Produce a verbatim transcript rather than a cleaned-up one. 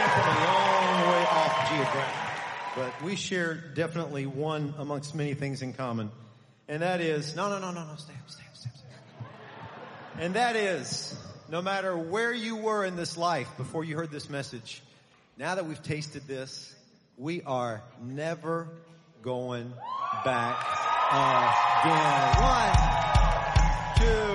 from a long way off geographically, but we share definitely one amongst many things in common, and that is no, no, no, no, no, stay up, stay up, stay up, stay up. And that is, no matter where you were in this life before you heard this message, now that we've tasted this, we are never going back again. One, two.